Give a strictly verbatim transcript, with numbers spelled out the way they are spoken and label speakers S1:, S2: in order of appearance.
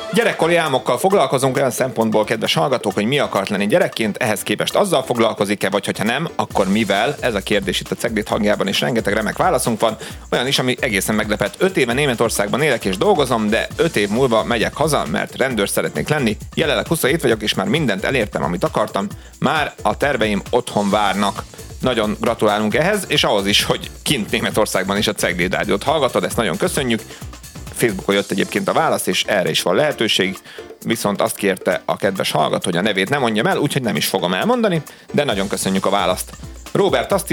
S1: Gyerekkori álmokkal foglalkozunk olyan szempontból, kedves hallgatók, hogy mi akart lenni gyerekként, ehhez képest azzal foglalkozik-e, vagy hogyha nem, akkor mivel? Ez a kérdés itt a Cegléd hangjában, és rengeteg remek válaszunk van. Olyan is, ami egészen meglepett. Öt éve Németországban élek és dolgozom, de öt év múlva megyek haza, mert rendőr szeretnék lenni. Jelenleg huszonhét vagyok, és már mindent elértem, amit akartam. Már a terveim otthon várnak. Nagyon gratulálunk ehhez, és ahhoz is, hogy kint Németországban is a Cegléd rádiót hallgatod, ezt nagyon köszönjük. Facebookon jött egyébként a válasz, és erre is van lehetőség, viszont azt kérte a kedves hallgató, hogy a nevét nem mondjam el, úgyhogy nem is fogom elmondani, de nagyon köszönjük a választ. Robert azt